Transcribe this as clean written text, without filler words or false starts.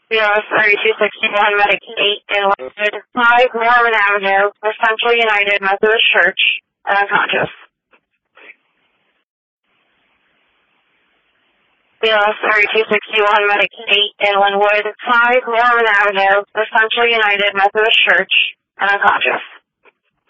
BLS 3261 Medic 8 in Linwood, 5 Norman Avenue, the Central United Methodist Church, and unconscious. BLS 3261 Medic 8 in Linwood, 5 Norman Avenue, the Central United Methodist Church, and unconscious.